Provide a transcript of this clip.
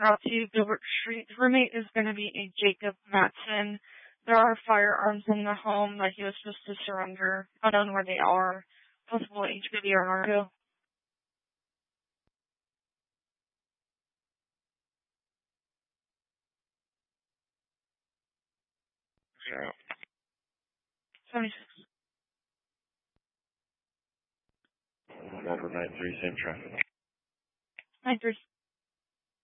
route to Gilbert Street. The roommate is going to be a Jacob Matson. There are firearms in the home that he was supposed to surrender. Unknown where they are. Possible HPD or narco. Zero. 76. Number 93, same traffic. 93.